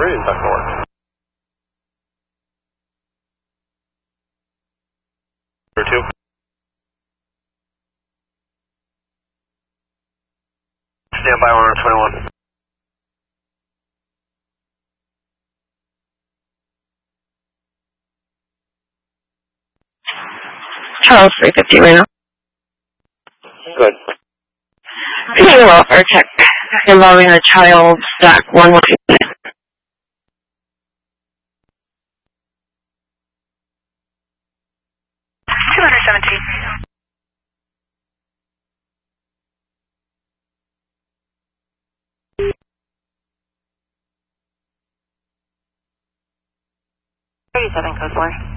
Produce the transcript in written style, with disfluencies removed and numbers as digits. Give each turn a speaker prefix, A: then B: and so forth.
A: ready to tuck north. Number 2. Stand by 121.
B: Charles 350 right now.
A: Good.
B: Continuing welfare check involving a child stack 112.
C: 217. Code 4.